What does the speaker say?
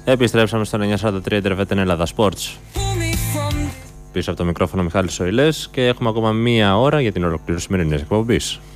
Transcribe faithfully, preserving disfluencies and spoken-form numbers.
Επιστρέψαμε στο εννιακόσια σαράντα τρία Ιντερβετ Ελλάδα Sports. Πίσω από το μικρόφωνο Μιχάλης Σοηλές και έχουμε ακόμα μία ώρα για την ολοκλήρωση σημερινής εκπομπής.